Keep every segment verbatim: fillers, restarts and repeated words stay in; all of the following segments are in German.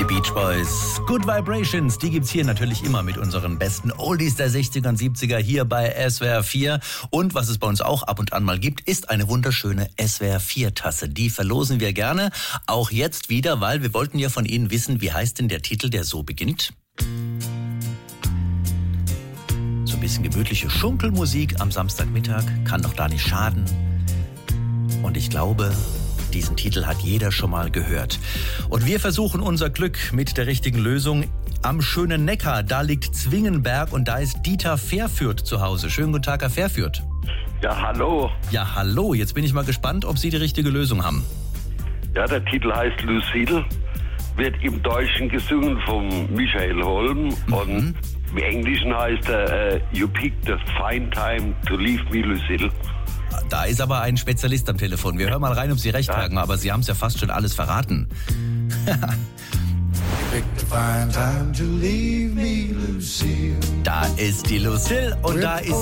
Beach Boys, Good Vibrations, die gibt's hier natürlich immer mit unseren besten Oldies der sechziger und siebziger hier bei S W R vier. Und was es bei uns auch ab und an mal gibt, ist eine wunderschöne S W R vier Tasse. Die verlosen wir gerne, auch jetzt wieder, weil wir wollten ja von Ihnen wissen, wie heißt denn der Titel, der so beginnt? So ein bisschen gemütliche Schunkelmusik am Samstagmittag, kann doch da nicht schaden. Und ich glaube, diesen Titel hat jeder schon mal gehört. Und wir versuchen unser Glück mit der richtigen Lösung. Am schönen Neckar, da liegt Zwingenberg und da ist Dieter Verführt zu Hause. Schönen guten Tag, Herr Verführt. Ja, hallo. Ja, hallo. Jetzt bin ich mal gespannt, ob Sie die richtige Lösung haben. Ja, der Titel heißt Lucille, wird im Deutschen gesungen von Michael Holm mhm. und im Englischen heißt er uh, You picked the fine time to leave me, Lucille. Da ist aber ein Spezialist am Telefon. Wir hören mal rein, ob Sie recht haben, aber Sie haben es ja fast schon alles verraten. Da ist die Lucille und da ist...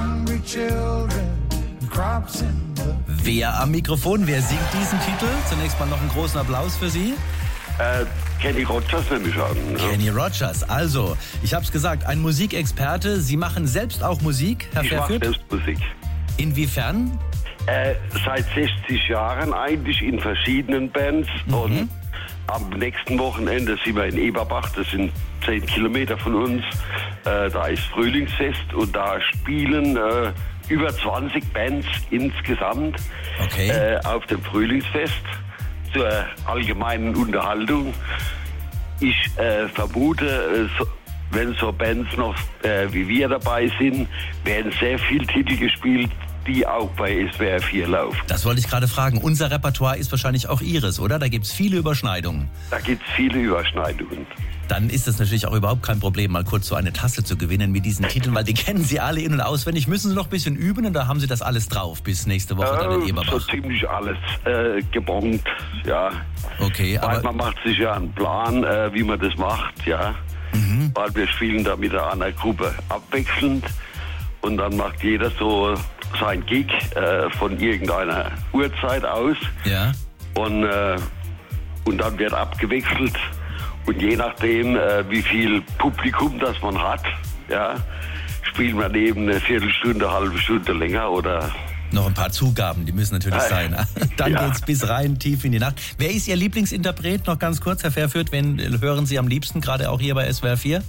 Wer am Mikrofon? Wer singt diesen Titel? Zunächst mal noch einen großen Applaus für Sie. Äh, Kenny Rogers nehme ich an. Ja. Kenny Rogers. Also, ich habe es gesagt, ein Musikexperte. Sie machen selbst auch Musik, Herr Ich mache selbst Musik. Inwiefern? Äh, seit sechzig Jahren eigentlich in verschiedenen Bands mhm. und am nächsten Wochenende sind wir in Eberbach, das sind zehn Kilometer von uns, äh, da ist Frühlingsfest und da spielen äh, über zwanzig Bands insgesamt okay. äh, auf dem Frühlingsfest zur allgemeinen Unterhaltung. Ich äh, vermute, äh, so, wenn so Bands noch äh, wie wir dabei sind, werden sehr viele Titel gespielt, die auch bei S W R vier laufen. Das wollte ich gerade fragen. Unser Repertoire ist wahrscheinlich auch Ihres, oder? Da gibt es viele Überschneidungen. Da gibt es viele Überschneidungen. Dann ist es natürlich auch überhaupt kein Problem, mal kurz so eine Tasse zu gewinnen mit diesen Titeln, weil die kennen Sie alle in- und auswendig. Müssen Sie noch ein bisschen üben und da haben Sie das alles drauf bis nächste Woche äh, dann in Eberbach? So ziemlich alles äh, gebongt, ja. Okay, weil aber... man macht sich ja einen Plan, äh, wie man das macht, ja. Mhm. Weil wir spielen da mit einer Gruppe abwechselnd und dann macht jeder so sein Gig äh, von irgendeiner Uhrzeit aus. Ja. Und, äh, und dann wird abgewechselt. Und je nachdem, äh, wie viel Publikum das man hat, ja, spielt man eben eine Viertelstunde, eine halbe Stunde länger oder... Noch ein paar Zugaben, die müssen natürlich äh, sein. Dann ja. geht's bis rein tief in die Nacht. Wer ist Ihr Lieblingsinterpret? Noch ganz kurz, Herr Verführt, wen hören Sie am liebsten, gerade auch hier bei S W R vier?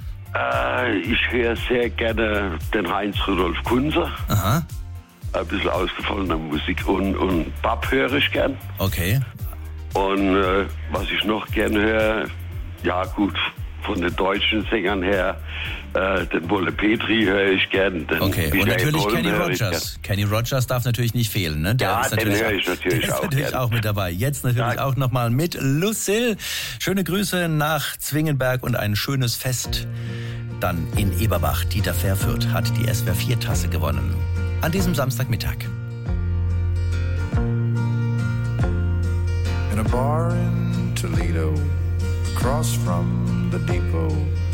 Äh, ich höre sehr gerne den Heinz-Rudolf Kunze. Aha. Ein bisschen ausgefallene Musik und, und Bab höre ich gern. Okay. Und äh, was ich noch gern höre, ja gut, von den deutschen Sängern her, äh, den Wolle Petri höre ich gern. Den okay, Michael und natürlich Holm Kenny höre ich Rogers. Kenny Rogers darf natürlich nicht fehlen, ne? Der ja, ist den natürlich höre ich natürlich der ist auch natürlich gern. auch mit dabei. Jetzt natürlich ja. auch nochmal mit Lucille. Schöne Grüße nach Zwingenberg und ein schönes Fest. Dann in Eberbach. Dieter Verführt hat die S W R vier Tasse gewonnen. An diesem Samstagmittag. In a bar in Toledo, across from the depot.